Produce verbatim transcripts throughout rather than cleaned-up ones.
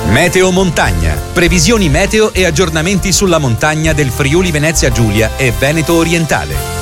Meteo Montagna. Previsioni meteo e aggiornamenti sulla montagna del Friuli Venezia Giulia e Veneto Orientale.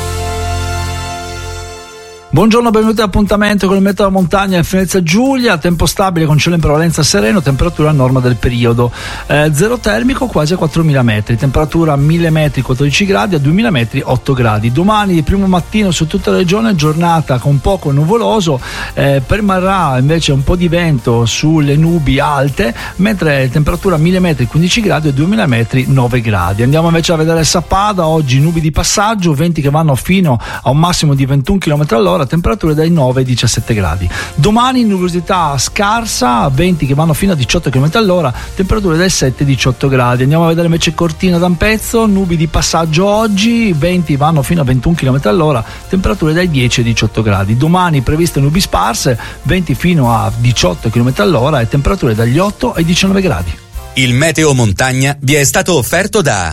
Buongiorno, benvenuti all'appuntamento con il meteo montagna in Venezia Giulia. Tempo stabile con cielo in prevalenza sereno, temperatura a norma del periodo. Eh, zero termico quasi a quattromila metri, temperatura a mille metri quattordici gradi, a duemila metri otto gradi. Domani primo mattino su tutta la regione giornata con poco nuvoloso, eh, permarrà invece un po' di vento sulle nubi alte, mentre temperatura a mille metri quindici gradi, a duemila metri nove gradi. Andiamo invece a vedere Sappada. Oggi nubi di passaggio, venti che vanno fino a un massimo di ventuno chilometri all'ora, temperature dai nove ai diciassette gradi. Domani nuvolosità scarsa, venti che vanno fino a diciotto chilometri all'ora, temperature dai sette ai diciotto gradi. Andiamo a vedere invece Cortina d'Ampezzo, nubi di passaggio oggi, venti vanno fino a ventuno chilometri all'ora, temperature dai dieci ai diciotto gradi. Domani previste nubi sparse, venti fino a diciotto chilometri all'ora e temperature dagli otto ai diciannove gradi. Il meteo montagna vi è stato offerto da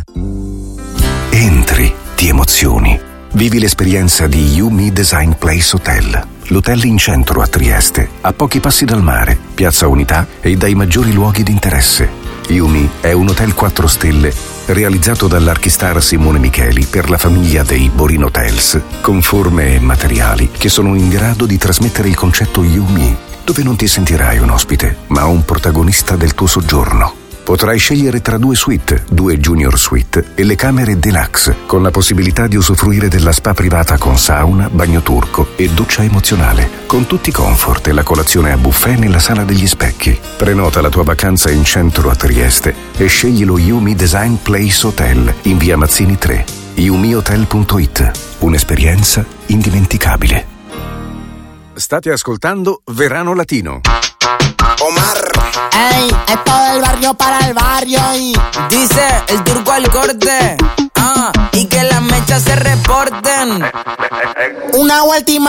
Entri, ti emozioni. Vivi l'esperienza di Yumi Design Place Hotel, l'hotel in centro a Trieste, a pochi passi dal mare, Piazza Unità e dai maggiori luoghi di interesse. Yumi è un hotel quattro stelle realizzato dall'archistar Simone Micheli per la famiglia dei Borin Hotels, con forme e materiali che sono in grado di trasmettere il concetto Yumi, dove non ti sentirai un ospite, ma un protagonista del tuo soggiorno. Potrai scegliere tra due suite, due junior suite e le camere deluxe, con la possibilità di usufruire della spa privata con sauna, bagno turco e doccia emozionale, con tutti i comfort e la colazione a buffet nella sala degli specchi. Prenota la tua vacanza in centro a Trieste e scegli lo Yumi Design Place Hotel in via Mazzini tre. yumi hotel punto it. Un'esperienza indimenticabile. State ascoltando Verano Latino. Omar. Ey, esto del barrio para el barrio y dice el turco al corte, ah, y que las mechas se reporten. Una vuelta y